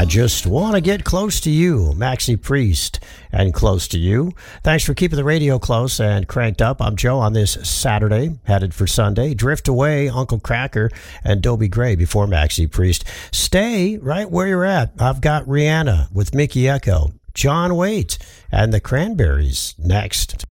I just want to get close to you, Maxi Priest, and close to you. Thanks for keeping the radio close and cranked up. I'm Joe on this Saturday, headed for Sunday. Drift Away, Uncle Cracker, and Dobie Gray before Maxi Priest. Stay right where you're at. I've got Rihanna with Mickey Echo, John Waite, and the Cranberries next.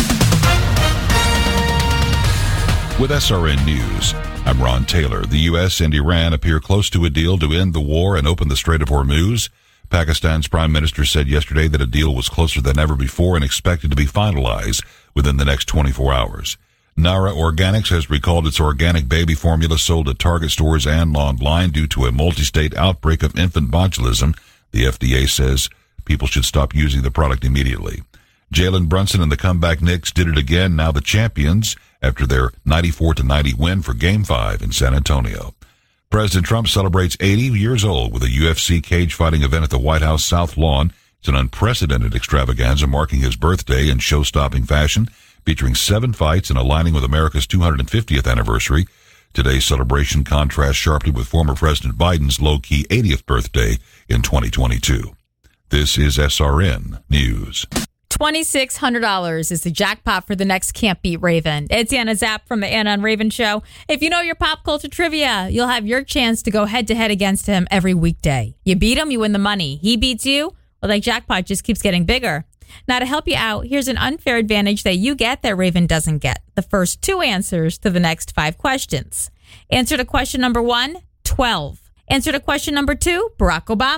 With SRN News, I'm Ron Taylor. The U.S. and Iran appear close to a deal to end the war and open the Strait of Hormuz. Pakistan's prime minister said yesterday that a deal was closer than ever before and expected to be finalized within the next 24 hours. Nara Organics has recalled its organic baby formula sold at Target stores and online due to a multi-state outbreak of infant botulism. The FDA says people should stop using the product immediately. Jalen Brunson and the comeback Knicks did it again, now the champions, after their 94-90 win for Game 5 in San Antonio. President Trump celebrates 80 years old with a UFC cage fighting event at the White House South Lawn. It's an unprecedented extravaganza marking his birthday in show-stopping fashion, featuring 7 fights and aligning with America's 250th anniversary. Today's celebration contrasts sharply with former President Biden's low-key 80th birthday in 2022. This is SRN News. $2,600 is the jackpot for the next Can't Beat Raven. It's Anna Zapp from the Anna and Raven Show. If you know your pop culture trivia, you'll have your chance to go head-to-head against him every weekday. You beat him, you win the money. He beats you, well, that jackpot just keeps getting bigger. Now, to help you out, here's an unfair advantage that you get that Raven doesn't get. The first 2 answers to the next 5 questions. Answer to question number 1, 12. Answer to question number 2, Barack Obama.